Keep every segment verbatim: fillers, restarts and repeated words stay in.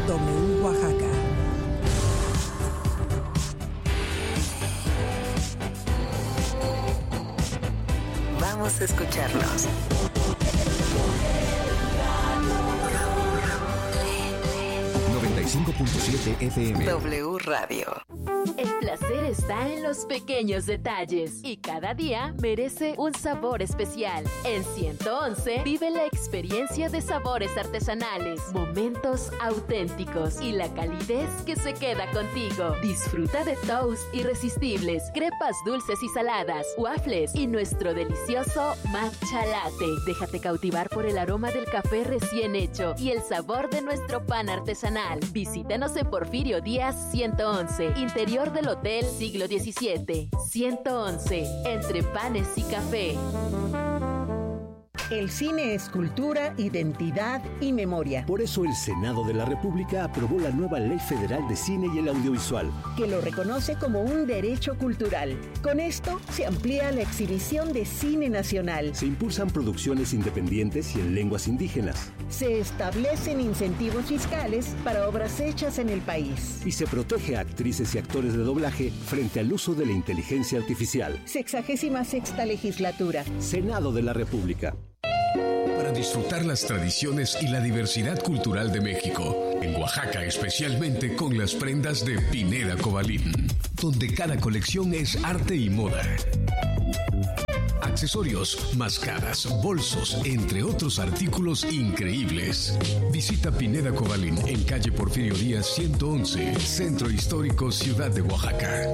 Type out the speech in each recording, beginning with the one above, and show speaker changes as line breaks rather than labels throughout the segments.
W Oaxaca.
Vamos a escucharnos.
noventa y cinco punto siete F M.
W Radio.
El placer está en los pequeños detalles y cada día merece un sabor especial. En ciento once vive la experiencia de sabores artesanales, momentos auténticos y la calidez que se queda contigo. Disfruta de toast irresistibles, crepas dulces y saladas, waffles y nuestro delicioso matcha latte. Déjate cautivar por el aroma del café recién hecho y el sabor de nuestro pan artesanal. Visítanos en Porfirio Díaz ciento once, interior del Hotel Siglo diecisiete. ciento once, entre panes y café.
El cine es cultura, identidad y memoria.
Por eso el Senado de la República aprobó la nueva Ley Federal de Cine y el Audiovisual,
que lo reconoce como un derecho cultural. Con esto se amplía la exhibición de cine nacional.
Se impulsan producciones independientes y en lenguas indígenas.
Se establecen incentivos fiscales para obras hechas en el país.
Y se protege a actrices y actores de doblaje frente al uso de la inteligencia artificial.
Sexagésima sexta legislatura.
Senado de la República.
Para disfrutar las tradiciones y la diversidad cultural de México, en Oaxaca especialmente con las prendas de Pineda Cobalín, donde cada colección es arte y moda. Accesorios, máscaras, bolsos, entre otros artículos increíbles. Visita Pineda Cobalín en calle Porfirio Díaz ciento once, Centro Histórico, Ciudad de Oaxaca.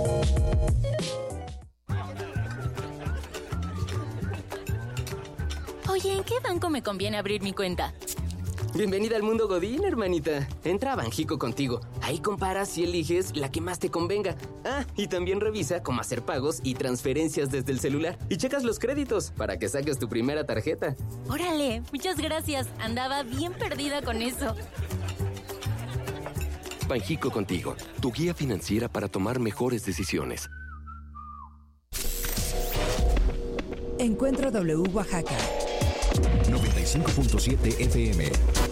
Oye, ¿en qué banco me conviene abrir mi cuenta?
Bienvenida al mundo Godín, hermanita. Entra a Banjico contigo. Ahí comparas y eliges la que más te convenga. Ah, y también revisa cómo hacer pagos y transferencias desde el celular. Y checas los créditos para que saques tu primera tarjeta.
Órale, muchas gracias. Andaba bien perdida con eso.
Banjico contigo, tu guía financiera para tomar mejores decisiones.
Encuentro W Oaxaca.
noventa y cinco punto siete F M.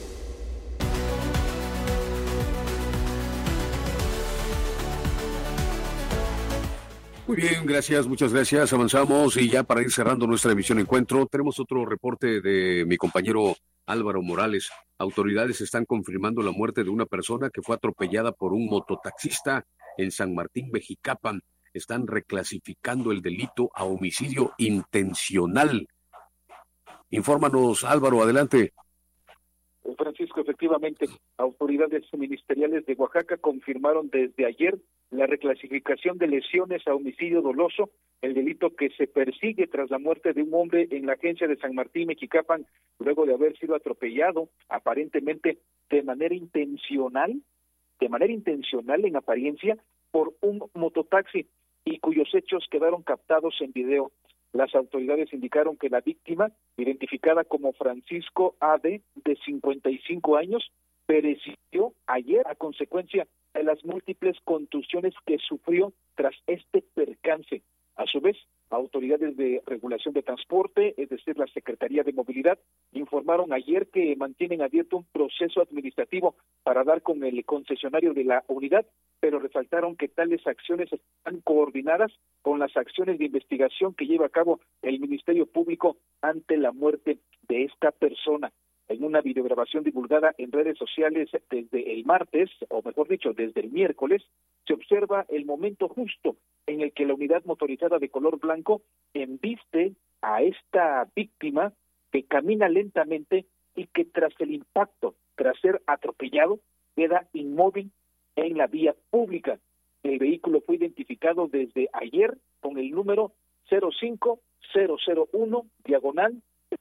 Muy bien, gracias, muchas gracias. Avanzamos y ya para ir cerrando nuestra emisión Encuentro, tenemos otro reporte de mi compañero Álvaro Morales. Autoridades están confirmando la muerte de una persona que fue atropellada por un mototaxista en San Martín, Mexicapan. Están reclasificando el delito a homicidio intencional. Infórmanos, Álvaro, adelante.
Francisco, efectivamente, autoridades ministeriales de Oaxaca confirmaron desde ayer la reclasificación de lesiones a homicidio doloso, el delito que se persigue tras la muerte de un hombre en la agencia de San Martín, Mexicapan, luego de haber sido atropellado, aparentemente de manera intencional, de manera intencional en apariencia, por un mototaxi, y cuyos hechos quedaron captados en video. Las autoridades indicaron que la víctima, identificada como Francisco A D, de cincuenta y cinco años, pereció ayer a consecuencia de las múltiples contusiones que sufrió tras este percance. A su vez, autoridades de regulación de transporte, es decir, la Secretaría de Movilidad, informaron ayer que mantienen abierto un proceso administrativo para dar con el concesionario de la unidad, pero resaltaron que tales acciones están coordinadas con las acciones de investigación que lleva a cabo el Ministerio Público ante la muerte de esta persona. En una videograbación divulgada en redes sociales desde el martes, o mejor dicho, desde el miércoles, se observa el momento justo en el que la unidad motorizada de color blanco embiste a esta víctima que camina lentamente y que tras el impacto, tras ser atropellado, queda inmóvil en la vía pública. El vehículo fue identificado desde ayer con el número cero cinco cero cero uno diagonal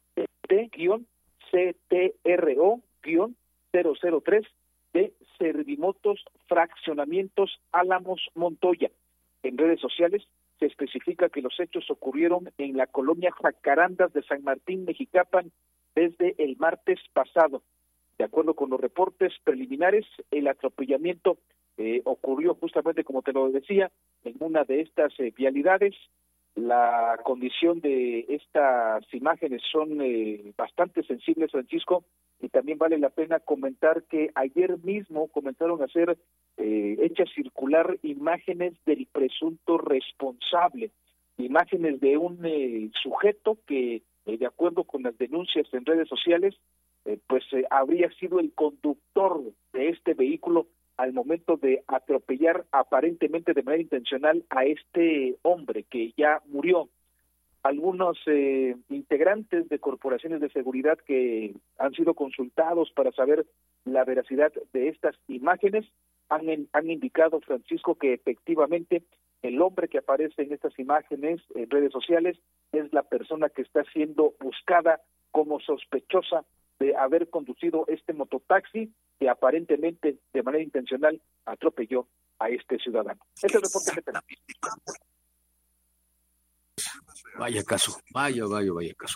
T-C T R O cero cero tres de Servimotos Fraccionamientos Álamos Montoya. En redes sociales se especifica que los hechos ocurrieron en la colonia Jacarandas de San Martín, Mexicapan, desde el martes pasado. De acuerdo con los reportes preliminares, el atropellamiento eh, ocurrió justamente, como te lo decía, en una de estas eh, vialidades. La condición de estas imágenes son eh, bastante sensibles, Francisco, Y también vale la pena comentar que ayer mismo comenzaron a ser eh, hechas circular imágenes del presunto responsable, imágenes de un eh, sujeto que, eh, de acuerdo con las denuncias en redes sociales, eh, pues eh, habría sido el conductor de este vehículo al momento de atropellar aparentemente de manera intencional a este hombre que ya murió. Algunos eh, integrantes de corporaciones de seguridad que han sido consultados para saber la veracidad de estas imágenes han, han indicado, Francisco, que efectivamente el hombre que aparece en estas imágenes en redes sociales es la persona que está siendo buscada como sospechosa de haber conducido este mototaxi que aparentemente de manera intencional atropelló a este ciudadano. Este es el reporte que tenemos.
Vaya caso, vaya, vaya, vaya caso.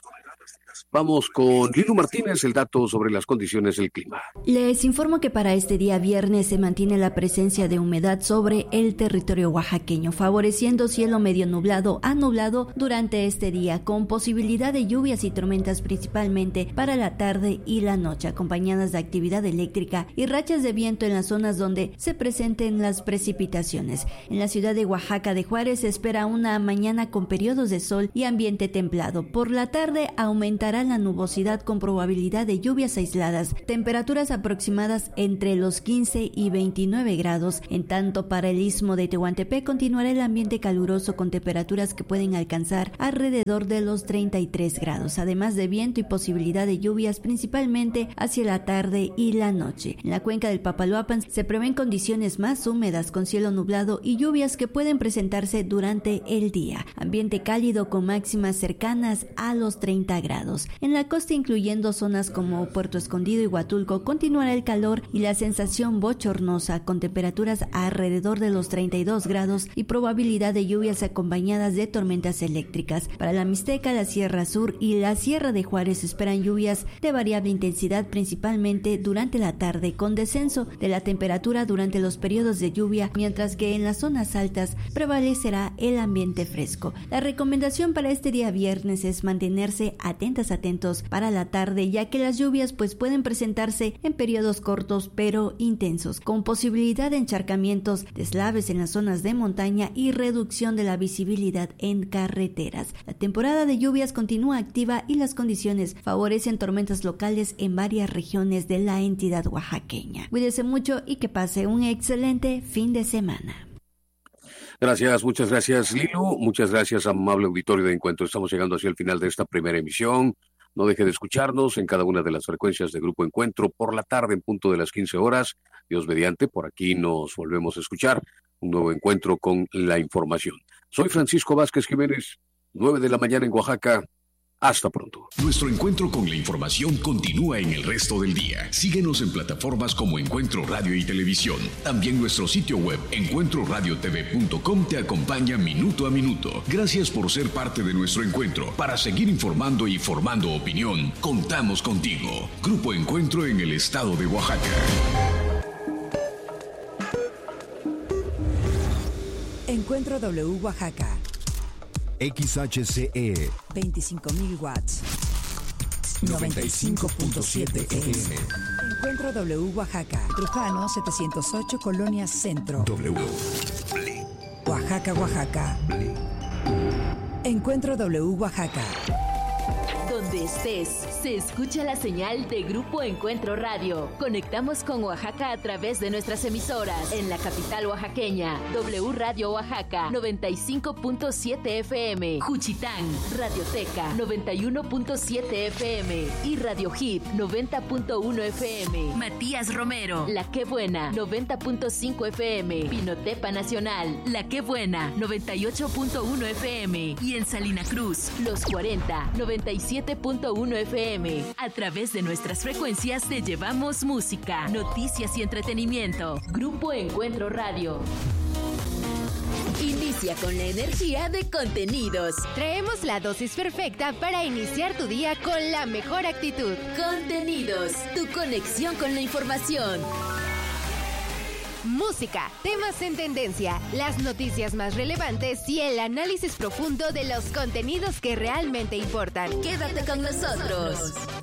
Vamos con Lilo Martínez, el dato sobre las condiciones del clima.
Les informo que para este día viernes se mantiene la presencia de humedad sobre el territorio oaxaqueño, favoreciendo cielo medio nublado a nublado durante este día, con posibilidad de lluvias y tormentas principalmente para la tarde y la noche, acompañadas de actividad eléctrica y rachas de viento en las zonas donde se presenten las precipitaciones. En la ciudad de Oaxaca de Juárez se espera una mañana con periodos de sol y ambiente templado. Por la tarde aumentará la nubosidad con probabilidad de lluvias aisladas, temperaturas aproximadas entre los quince y veintinueve grados. En tanto, para el istmo de Tehuantepec continuará el ambiente caluroso con temperaturas que pueden alcanzar alrededor de los treinta y tres grados, además de viento y posibilidad de lluvias principalmente hacia la tarde y la noche. En la cuenca del Papaloapan se prevén condiciones más húmedas con cielo nublado y lluvias que pueden presentarse durante el día. Ambiente cálido con máximas cercanas a los treinta grados. En la costa, incluyendo zonas como Puerto Escondido y Huatulco, continuará el calor y la sensación bochornosa con temperaturas alrededor de los treinta y dos grados y probabilidad de lluvias acompañadas de tormentas eléctricas. Para la Mixteca, la Sierra Sur y la Sierra de Juárez esperan lluvias de variable intensidad principalmente durante la tarde, con descenso de la temperatura durante los periodos de lluvia, mientras que en las zonas altas prevalecerá el ambiente fresco. La recomendación para este día viernes es mantenerse atentas atentos para la tarde, ya que las lluvias pues pueden presentarse en periodos cortos pero intensos, con posibilidad de encharcamientos, deslaves en las zonas de montaña y reducción de la visibilidad en carreteras. La temporada de lluvias continúa activa y las condiciones favorecen tormentas locales en varias regiones de la entidad oaxaqueña. Cuídese mucho y que pase un excelente fin de semana.
Gracias, muchas gracias, Lilo. Muchas gracias, amable auditorio de Encuentro. Estamos llegando hacia el final de esta primera emisión. No deje de escucharnos en cada una de las frecuencias de Grupo Encuentro por la tarde en punto de las quince horas. Dios mediante, por aquí nos volvemos a escuchar. Un nuevo encuentro con la información. Soy Francisco Vázquez Jiménez, nueve de la mañana en Oaxaca. Hasta pronto.
Nuestro encuentro con la información continúa en el resto del día. Síguenos en plataformas como Encuentro Radio y Televisión. También nuestro sitio web encuentro radio t v punto com te acompaña minuto a minuto. Gracias por ser parte de nuestro encuentro. Para seguir informando y formando opinión, contamos contigo. Grupo Encuentro en el estado de Oaxaca.
Encuentro W Oaxaca.
X H C E
veinticinco mil watts. noventa y cinco punto siete F M. Encuentro W Oaxaca. Trujano setecientos ocho, Colonia Centro.
W.
Oaxaca, Oaxaca. Encuentro W Oaxaca.
Donde estés, se escucha la señal de Grupo Encuentro Radio. Conectamos con Oaxaca a través de nuestras emisoras. En la capital oaxaqueña, W Radio Oaxaca, noventa y cinco punto siete F M. Juchitán, Radioteca, noventa y uno punto siete F M. Y Radio Hit, noventa punto uno F M. Matías Romero, La Qué Buena, noventa punto cinco F M. Pinotepa Nacional, La Qué Buena, noventa y ocho punto uno F M. Y en Salina Cruz, Los cuarenta, noventa y siete punto uno F M. A través de nuestras frecuencias te llevamos música, noticias y entretenimiento. Grupo Encuentro Radio. Inicia con la energía de contenidos.
Traemos la dosis perfecta para iniciar tu día con la mejor actitud.
Contenidos, tu conexión con la información.
Música, temas en tendencia, las noticias más relevantes y el análisis profundo de los contenidos que realmente importan.
Quédate con nosotros.